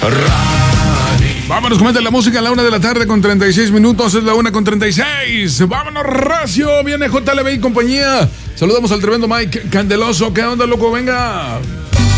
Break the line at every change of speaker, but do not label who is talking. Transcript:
Vámonos, comenta la música a la 1:36 p.m. Es la 1:36 p.m. Vámonos, Racio. Viene JLB y compañía. Saludamos al tremendo Mike Candeloso. ¿Qué onda, loco? Venga.